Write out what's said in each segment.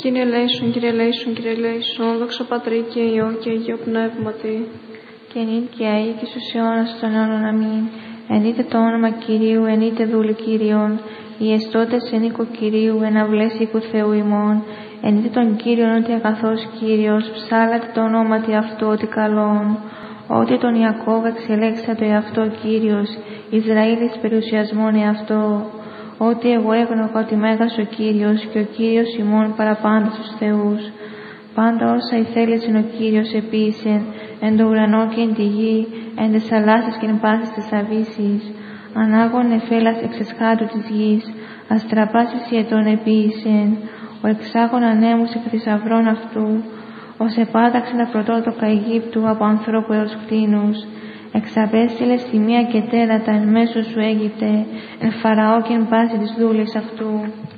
Κύριε ελέησον, Κύριε ελέησον, Κύριε ελέησον, δόξα Πατρί και Υιό και Αγίο Πνεύματι. Και νυν και αεί και στους αιώνας των αιώνων αμήν. Ενείτε το όνομα Κυρίου, ενείτε δούλη Κύριον, οι εστώτες εν οίκο Κυρίου, εν αυλές οίκου Θεού ημών. Ενείτε τον Κύριον ότι αγαθός Κύριος, ψάλατε το ονόματι αυτού ότι καλόν. Ότι τον Ιακώβ εξελέξατε εαυτό Κύριος, Ισραήλης περιουσιασμόν εαυτό. Ότι εγώ έγνωκα ότι μέγας ο Κύριος και ο Κύριος ημών παραπάντα στους θεούς. Πάντα όσα ηθέλεσεν ο Κύριος επίησεν, εν το ουρανό και εν τη γη, εν τες θαλάσσες και εν πάσης τες αβύσσεις. Ανάγων εφέλας εξ εσχάτου της γης, αστραπάσεις ιετών επίησεν. Ο εξάγων ανέμους εκ θησαυρών αυτού, ως επάταξεν τα πρωτότοκα Αιγύπτου από ανθρώπου έως κτήνους. Εξαπέστειλε σημεία και τέρατα εν μέσω σου Αίγυπτε, εν Φαραώ και εν πάση της δούλης αυτού.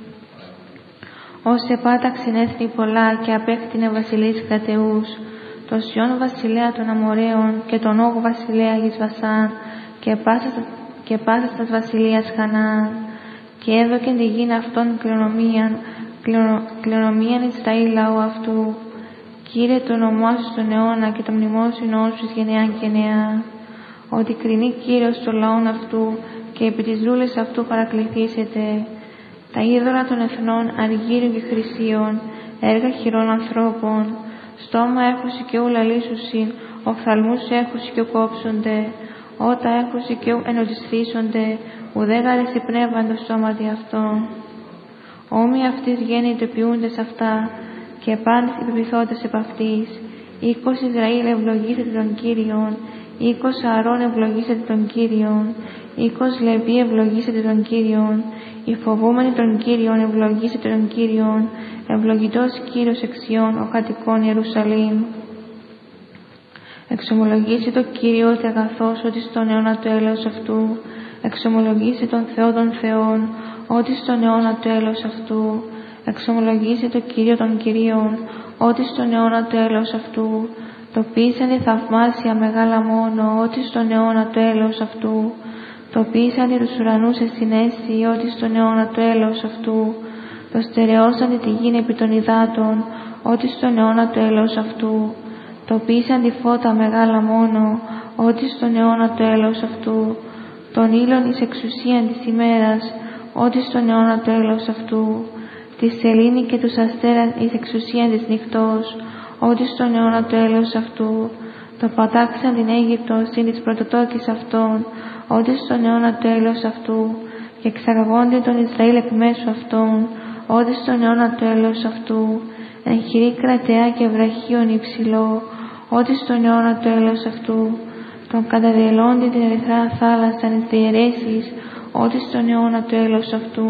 Ως επάταξεν έθνη πολλά και απέκτηνε βασιλείς κρατεούς, το Σιών βασιλέα των Αμοραίων και τον Όγ βασιλέα γης Βασάν και πάσας τας βασιλείας Χανάν, και έδωκεν τη γήν αυτών κληρονομίαν Ισραήλ λαού αυτού. Κύριε, το όνομά σου στον αιώνα και το μνημόσυνό σου εις γενεάν και νεά. Ότι κρινεί Κύριος στο λαόν αυτού και επί της δούλης αυτού παρακληθήσετε. Τα είδωλα των εθνών αργύριων και χρυσίων, έργα χειρών ανθρώπων. Στόμα έχουσι και ου λαλήσουσιν, οφθαλμούς έχουσι και ου κόψονται. Ότα έχουσι και ου ενοτισθήσονται, ουδέ γαρεσι πνεύμα το σώματι αυτών. Όμοι αυτής γέννητο ποιούντες αυτά, και πάντες επιπιθόντες επ' αυτής. Οίκος Ισραήλ ευλογήσετε τον Κύριον, οίκος Ααρών ευλογήσετε τον Κύριον, οίκος Λεβί ευλογήσετε τον Κύριον, οι φοβούμενοι τον Κύριον ευλογήσετε τον Κύριον, ευλογητός Κύριος εξιών ο κατοικών Ιερουσαλήμ. Εξομολογήσει το Κύριο ότι αγαθός ότι στον αιώνα το έλεος αυτού, εξομολογήσει τον Θεό των Θεών ότι στον αιώνα το έλεος αυτού. Εξομολογήσει το Κύριο των Κυρίων, ότι στον αιώνα το έλεος αυτού. Το πείσανε θαυμάσια μεγάλα μόνο, ότι στον αιώνα το έλεος αυτού. Το πείσανε τους ουρανούς εσυνέσει, ότι στον αιώνα το έλεος αυτού. Το στερεώσανε τη γη επί των υδάτων, ότι στον αιώνα το έλεος αυτού. Το πείσαν τη φώτα μεγάλα μόνο, ότι στον αιώνα το έλεος αυτού. Τον ήλον εις εξουσίαν της ημέρας, ότι στον αιώνα το έλεος αυτού. Τη σελήνη και τους αστέραν εις εξουσίαν της νυχτός, ότι στον αιώνα το έλεος αυτού. Το πατάξαν την Αίγυπτο συν της πρωτοτόκης αυτών, ότι στον αιώνα το έλεος αυτού. Και εξαγαγόνται τον Ισραήλ εκ μέσω αυτών, ότι στον αιώνα το έλεος αυτού. Εν χειρή κρατεά και βραχίων υψηλό, ότι στον αιώνα το έλεος αυτού. Τον καταδιελώνται την ερυθρά θάλασσαν εις διαιρέσεις, ότι στον αιώνα το έλεος αυτού.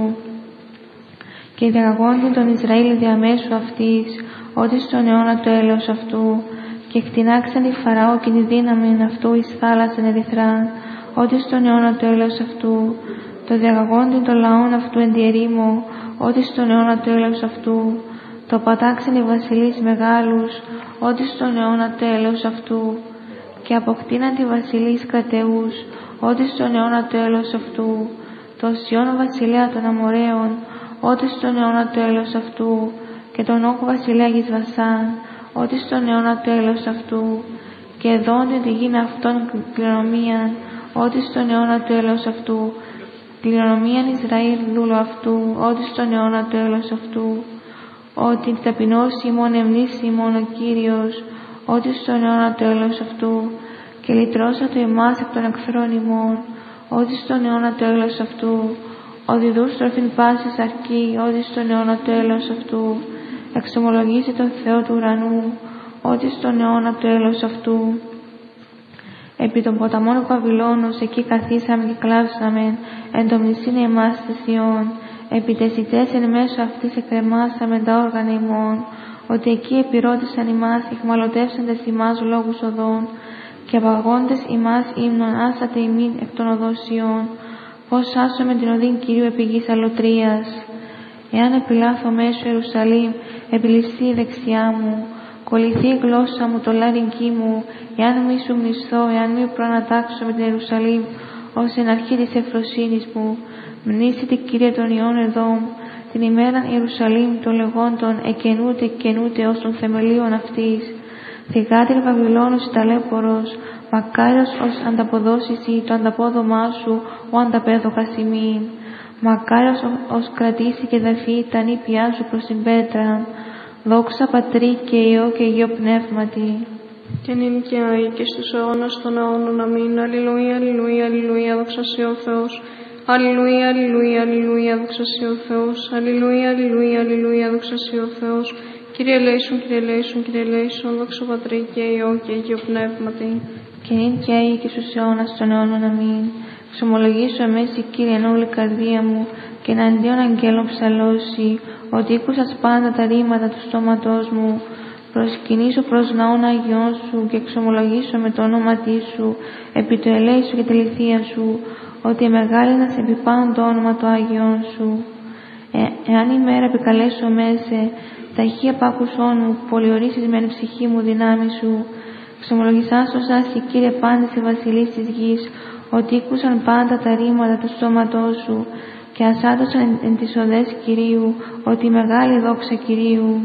Και διαγαγόντων τον Ισραήλ διαμέσου αυτής, ότι στον αιώνα το έλεος αυτού. Και εκτινάξαν τη Φαραώ και τη δύναμη αυτού εις θάλασσαν ερυθράν, ότι στον αιώνα το έλεος αυτού. Το διαγαγόντων των λαών αυτού εν τη ερήμο, ότι στον αιώνα το έλεος αυτού. Το πατάξαν οι βασιλείς μεγάλους, ότι στον αιώνα το έλεος αυτού. Και αποκτήναν τη βασιλείς κρατεούς, ότι στον αιώνα το έλεος αυτού. Το Σιών βασιλέα των Αμοραίων, ότι στον αιώνα το έλεος αυτού. Και τον Όγ βασιλέα γης Βασάν, ότι στον αιώνα το έλεος αυτού. Και δόνται τη γήν αυτών κληρονομίαν, ότι στον αιώνα το έλεος αυτού. Κληρονομίαν Ισραήλ δούλου αυτού, ότι στον αιώνα το έλεος αυτού. Ότι ταπεινώσει ημών εμνήσει ημών ο Κύριος, ότι στον αιώνα το έλεος αυτού. Και λυτρώσατο εμάς εκ των εχθρών ημών, ότι στον αιώνα το έλεος αυτού. Ότι δούστροφην πάσης αρκεί, ότι στον αιώνα το έλεος αυτού. Εξομολογήσει τον Θεό του ουρανού, ότι στον αιώνα το έλεος αυτού. Επί των ποταμών Βαβυλώνος εκεί καθίσαμε και κλάψαμε, εν το μνησίν εμάς της Σιών. Επί τεσιτές εν μέσω αυτής εκκρεμάσαμε τα όργανα ημών, ότι εκεί επιρώτησαν ημάς, εχμαλωτεύσαντες ημάς λόγους οδών, και απαγόντες ημάς ύμνων άσατε ημίν εκ των οδών Σιών. Πώς άσωμε την οδήν Κυρίου επί γης αλωτρίας. Εάν επιλάθω μέσω Ιερουσαλήμ, επιληφθεί η δεξιά μου, κολληθεί η γλώσσα μου, το λάρυγγί μου, εάν μη σου μνησθώ, εάν μη προανατάξω με την Ιερουσαλήμ, ως εν αρχή της ευφροσύνης μου, μνήσει την Κυρία των Υιών Εδώμ, την ημέραν Ιερουσαλήμ των λεγόντων εκενούται ως των θεμελίων αυτής. Θυγάτηρ Βαβυλώνος ταλέπορος, μακάριος ως ανταποδόσιση το ανταπόδομά σου, ο ανταπέδοχας ημίν. Μακάριος ως κρατήσει και δαφεί τα νήπια σου προς την πέτρα. Δόξα Πατρί και Υιό και Υιό Πνεύματι. Και νυν και αεί και στους αιώνας των αιώνων. Αμήν. Αλληλούια, αλληλούια, αλληλούια, δόξα σοι ο Θεός. Αλληλούια, αλληλούια, αλληλούια, δόξα σοι ο Θεός. Αλληλούια, αλληλούια, αλληλούια, δόξα σοι ο Θεός. Κύριε ελέησον, Κύριε ελέησον, Κύριε ελέησον, δόξα Πατρί και Υιό και Υιό Πνεύματι. Και νυν και αεί και στους αιώνας των αιώνων. Αμήν. Ξομολογήσω εμέσι, Κύριε, ενόβλη καρδία μου, και εναντίον αγγέλων ψαλώσει, ότι ήκουσας πάντα τα ρήματα του στόματός μου. Προσκυνήσω προς ναών Αγιών σου και εξομολογήσω με το όνομά σου, επί το ελέη σου και τη λυθία σου, ότι εμεγάλυνας επί πάνω το όνομα του Άγιον σου. Εάν ημέρα επικαλέσω μέσε, ταχεία πάκουσόν μου, πολιορίσεις με την ψυχή μου δυνάμει σου. Εξομολογησάς ως άσχη, Κύριε, πάντες οι βασιλείς της γης, ότι ήκουσαν πάντα τα ρήματα του στόματός σου, και ασάδωσαν εν τις οδές Κυρίου, ότι η μεγάλη δόξα Κυρίου.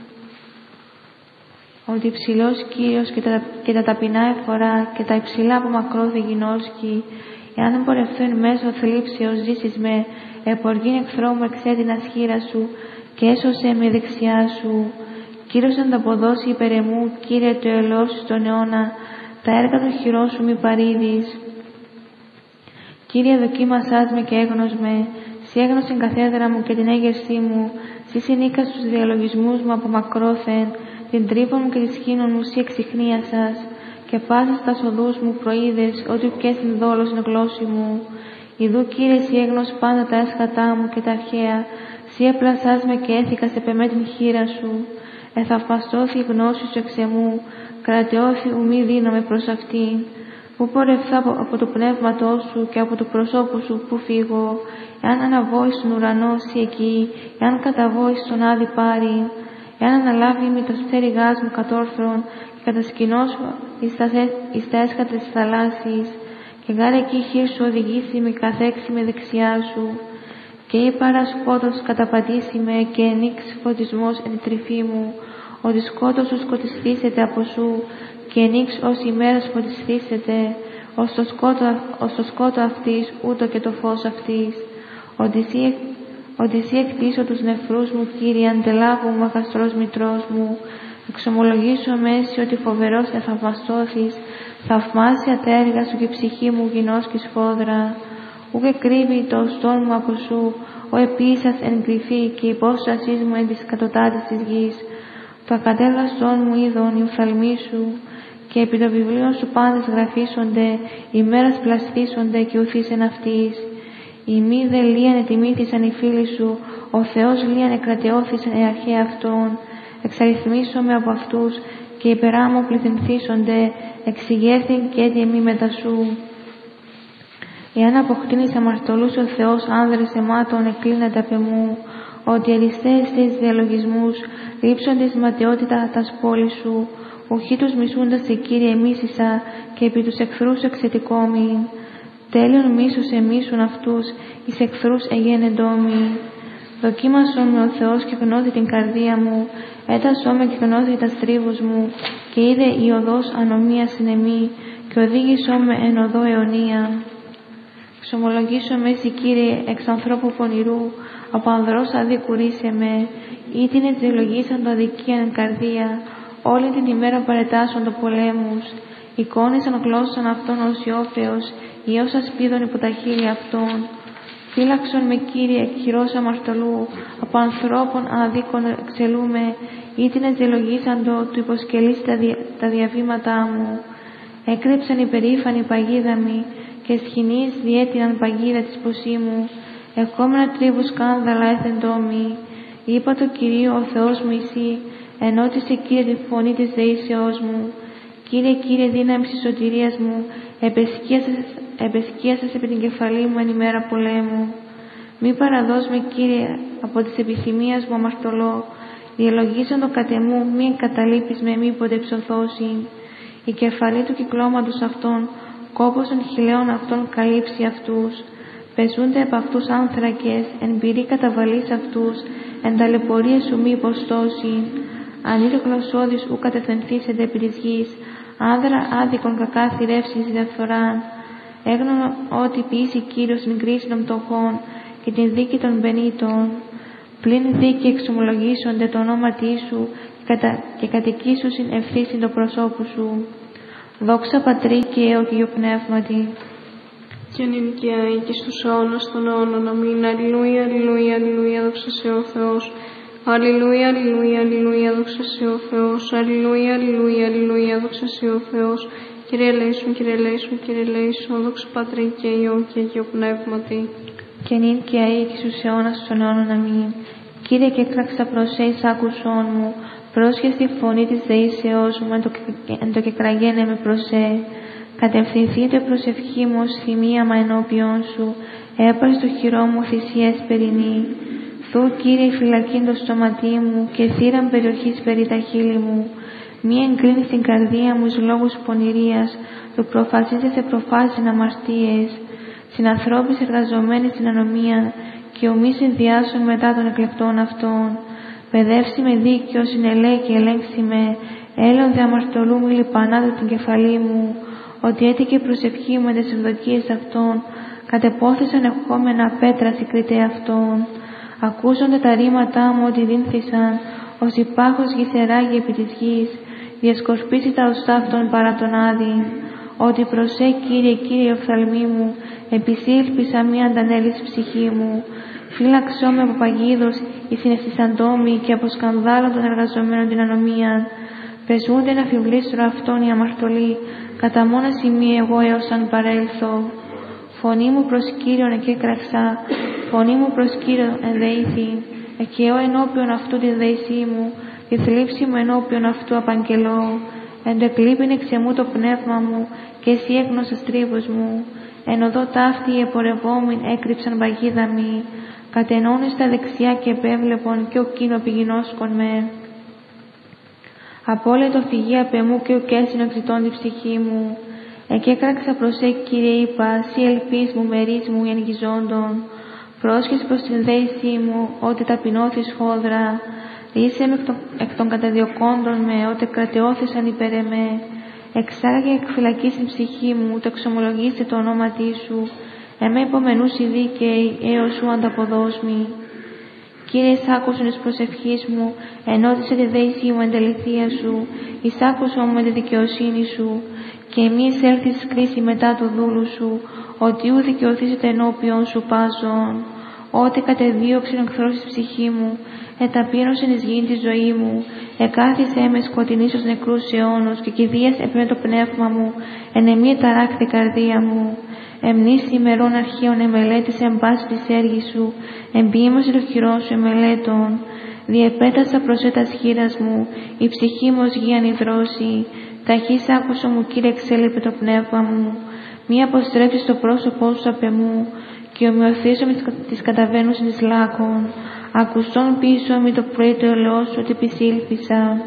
Ότι υψηλός Κύριος και τα ταπεινά εφορά, και τα υψηλά από μακρό δε γινώσκει. Εάν εμπορευθώ εν μέσω θλίψεως ζήσεις με, εποργήν εχθρό μου εξέτεινας χείρα σου, και έσωσε με δεξιά σου. Κύριος ανταποδώσει υπέρ εμού, Κύριε το ελός στον αιώνα, τα έργα των χειρών σου μη παρήδεις. Κύριε, δοκίμασάς με και έγνωσμε, σύ έγνωσεν καθέδρα μου και την έγερσή μου, σύ συνήκα στους διαλογισμούς μου από μακρόθεν, την τρύπα μου και τη σκήνων μου σύ εξυχνίασας, και πάσας τας οδούς μου προείδες, ότι ουκέσιν δόλος εν γλώσση μου. Ιδού, Κύριε, σύ έγνος πάντα τα έσχατά μου και τα αρχαία, σύ έπλασάς με και έθηκα σε πεμέ την χείρα σου. Εθαυμαστώθη η γνώση σου εξ εμού, κρατεώθη ου μη δίνομαι προς αυτήν. Πού πορευθά από το πνεύματό σου και από το προσώπου σου που φύγω, εάν αναβώ εις τον ουρανό σύ εκεί, εάν καταβώ εις τον άδη πάρη, εάν αναλάβει με το στέριγάς μου κατόρθρον και κατασκηνώσω εις τα έσχατα της θαλάσσης, και γάρε εκεί χείρ σου οδηγήσει με καθέξει με δεξιά σου, και η παρασκότος καταπατήσει με και ενίξ φωτισμός εν τη τρυφή μου, ότι σκότος σου σκοτιστήσετε από σου, και ενίξ ως ημέρας φωτιστήσετε, ως το σκότο αυτής, ούτω και το φως αυτής. Ότι εσύ εκτίσω τους νεφρούς μου, Κύριε, αντελάβου μου αγαστρός μητρός μου. Εξομολογήσω μέση ότι φοβερός εθαυμαστώθης, θαυμάσια τα έργα σου και η ψυχή μου γινώσκει σφόδρα. Ούκε κρύβει το οστόν μου από σου, ο επίσας εν κρυφή και η υπόστασής μου εν της κατωτάτης της γης. Το ακατέργαστόν μου είδον η οφθαλμή σου, και επί το βιβλίο σου πάντες γραφήσονται, ημέρας πλαστήσονται και ουθήσεν αυτής. Οι μη δε λίαν ετιμήθησαν οι φίλοι σου, ο Θεός λίαν εκρατεώθησαν οι αρχαίοι αυτών. Εξαριθμίσομαι από αυτούς και υπεράμω πληθυνθήσονται, εξηγέθην και έτι εμεί μετά σου. Εάν αποκτήνεις αμαρτωλούς ο Θεός άνδρες αιμάτων εκλίνεται απ' εμού, ότι αριστείες τις διαλογισμούς, ρίψονται εις ματαιότητα τας πόλης σου, ουχή τους μισούντας σε Κύριε μίσησα, και επί τους εχθρούς εξαιτικόμην. Τέλειον μίσος εμίσουν αυτούς, εις εχθρούς εγένεντόμοι. Δοκίμασον με ο Θεός και γνώθη την καρδία μου, έτασό με και γνώθη τα στρίβους μου, και είδε η οδός ανομίας εν εμή, και οδήγησό με εν οδό αιωνία. Ξομολογήσω με εσύ, Κύριε, εξ ανθρώπου πονηρού, από ανδρός αδίκου ρίσε με, ήτινες διολογήσαν το αδικίαν καρδία, όλη την ημέρα παρετάσσον το πολέμους, εικόνησαν γλώσσαν αυτόν ως Ιώφεος, ή ως ασπίδων υπό τα χείλη αυτών. Φύλαξον με, Κύριε, χειρός αμαρτωλού, από ανθρώπων αναδίκων εξελούμε, ήτινες διολογήσαντο του υποσκελείς τα διαβήματά μου. Έκρυψαν η περήφανη παγίδα μη, και σχοινείς διέτειναν παγίδα της ποσίμου, ερχόμενα τρίβου σκάνδαλα έθεντόμοι. Είπα το Κυρίο ο Θεός μου εσύ, ενώτισε, Κύριε, τη φωνή της δεήσεώς μου. Κύριε, Κύριε, δύναμη της σωτηρίας μου, επεσκίασες επί την κεφαλή μου εν ημέρα πολέμου. Μη παραδώσ' με, Κύριε, από της επιθυμίας μου αμαρτωλό, διαλογήσαν το κατεμού, μη εγκαταλείπεις με μήποτε ψωθώσει. Η κεφαλή του κυκλώματος αυτών, κόπος των χιλέων αυτών καλύψει αυτούς. Πεσούνται επ' αυτούς άνθρακες, εν πυρή καταβαλείς αυτούς, εν ταλαιπωρία σου μη υποστώσει. Ανήρκλος όδης ου κατευθυνθήσεται επί της γης, άνδρα άδικον κακά θηρεύσεις διαφθοράν. Έγνωνο ότι ποιήσει Κύριος την κρίση των πτωχών και την δίκη των πενήτων. Πλην δίκη εξομολογήσονται το ονόματί σου και κατοικήσουσιν ευθύσιν το προσώπου σου. Δόξα Πατρί και Υιό και Υιό Πνεύματι. Και νυν και αεί και στους αιώνας των αιώνων. Αμήν. Αλληλούια, αλληλούια, αλληλούια, δόξα σε ο Θεός. Αλληλούια, αλληλούια, αλληλούια, δόξα σε ο Θεός. Αλληλούια, αλληλούια, αλληλούια, δόξα σε ο Θεός. Κύριε ελέησον, Κύριε ελέησον, Κύριε ελέησον, δόξα Πατρί και Υιό και Υιό Πνεύματι. Και νυν και αεί και στους αιώνας των αιώνων. Αμήν. Κύριε, και έκραξα προς εις άκουσόν μου, πρόσχε στη φωνή της δεήσεώς μου, εν το κεκραγένε με προσέ. Κατευθυνθείτε προσευχή μου ως θυμίαμα ενώπιον σου, έπαρ στο χειρό μου θυσίες περινή. Θου, Κύριε, η φυλακή το στόματί μου και θύραν περιοχής περί τα χείλη μου. Μη εγκρίνεις την καρδία μου εις λόγους πονηρίας, του προφασίζεσαι προφάσεις αμαρτίες. Συνανθρώπεις εργαζομένοι στην ανομία και ομοί συνδυάσουν μετά των εκλεκτών αυτών. Παιδεύσει με δίκαιο, συνελέει και ελέγξει με, έλεον δε αμαρτωλού μη λιπανάδε την κεφαλή μου, ότι έτυχε προσευχή μου με τις ευδοκίες αυτών, κατεπόθησαν ευχόμενα πέτρα συγκριτέ αυτών. Ακούσονται τα ρήματά μου ότι δίνθησαν, ως υπάρχος γησεράγει επί της γης, διασκορπίσει τα οστά αυτών παρά τον άδειν. Ότι προσέ, Κύριε, Κύριε οφθαλμή μου, επισύ ήλπισα μη αντανέλης ψυχή μου. Φύλαξό με από παγίδος οι συναισθησαντόμοι και από σκανδάλων των εργαζομένων την ανομία. Πεζούνται να φιβλίστρο αυτόν οι αμαρτωλοί, κατά μόνα σημεία εγώ έως αν παρέλθω. Φωνή μου προς Κύριον εκέκραξα, φωνή μου προς Κύριον ενδεήθη, εκαιώ ενώπιον αυτού τη δεησή μου, τη θλίψη μου ενώπιον αυτού απαγγελώ. Εν το εκλείπειν εξ εμού το πνεύμα μου, και εσύ έγνωσες τρίβους μου. Εν οδό ταύτη οι επορευόμην έκρυψαν παγίδα μη, κατενώνει στα δεξιά και επέβλεπον και ο κείνο πηγινώσκον με. Απόλυτο φυγή απ' εμού και ο κέσινο εξητών την ψυχή μου. Εκέκραξα προς Κύριε, είπα, σύ ελπίς μου, μερίς μου, εν γιζόντων. Πρόσχες προς την δέησή μου, ότι ταπεινώθης χόδρα. Ρίσε με εκ των καταδιωκόντων με, ότι κρατεώθησαν υπέρ εμέ. Εξάγαγε εκ φυλακής την ψυχή μου, το εξομολογήστε το ονόματί σου. Εμέ υπομενούσι δίκαιοι, έως σου ανταποδόσμη. Κύριε, εισάκουσον εις προσευχής μου, ενώτισε τη δέησή μου εν τεληθεία σου, εισάκουσον μου με τη δικαιοσύνη σου, και μη εισέλθεις κρίση μετά του δούλου σου, ότι ου δικαιωθήσετε ενώπιον σου πάζον. Ότε κατεδίωξεν ο εχθρός της ψυχή μου, εταπείνωσεν εις γήν τη ζωή μου, εκάθισε με σκοτεινής ως νεκρούς αιώνους, και κηδείας έπαιρνε το πνεύμα μου, εν εμή ταράκτη καρδία μου. Εμνήσει ημερών αρχαίων εμελέτησε εν πάση της έργης σου, εμποιήμωσε το χειρό σου εμελέτων. Διεπέτασα προς έτας χείρας μου, η ψυχή μου ως γη ανυδρώσει. Ταχύς άκουσο μου, Κύριε, εξέλιπε το πνεύμα μου. Μη αποστρέψεις το πρόσωπό σου απ' εμού, και ομοιωθήσω με τις καταβαίνουσιν εις λάκων. Ακουστών πίσω με το πρωί το ελαιό σου, ότι επισήλπισα.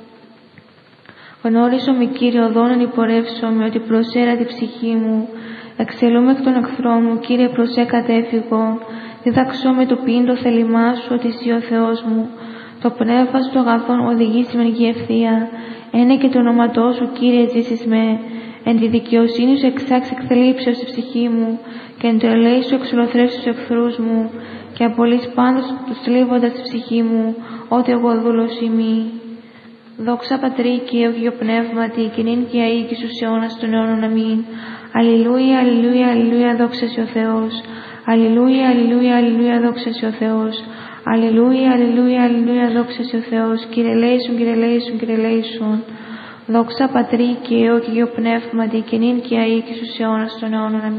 Γνώρισω με, Κύριε, οδόν υπορεύσω με, ότι προσέρα την ψυχή μου. Εξελούμε εκ των εχθρών μου, Κύριε, προσέ κατέφυγον. Διδαξώ με το ποιήν το θέλημά σου, ότι εσύ ο Θεός μου. Το πνεύμα σου το αγαθόν οδηγήσει μεν γη ευθεία. Ένε και το όνοματό σου, Κύριε, ζήσεις με. Εν τη δικαιοσύνη σου εξάξει εκθλίψεως η ψυχή μου, και εν το ελέη σου εξολοθρεύσει τους εχθρούς μου, και απολύς πάντως τους θλίβοντας τη ψυχή μου, ότι εγώ δούλος ημί. Δόξα Πατρί και Υιό και Υιό Πνεύματι, και νυν και αεί και στους αιώνας των αιώνων. Αμήν. Αλληλούια, αλληλούια, αλληλούια, δόξα σε ο Θεός. Αλληλούια, αλληλούια, αλληλούια, δόξα σε ο Θεός. Αλληλούια, αλληλούια, αλληλούια, δόξα σε ο Θεός. Κύριε ελέησον, Κύριε ελέησον, Κύριε ελέησον. Δόξα Πατρί και Υιό και Υιό Πνεύματι, και νυν και αεί και στους αιώνας των αιώνων. Αμήν.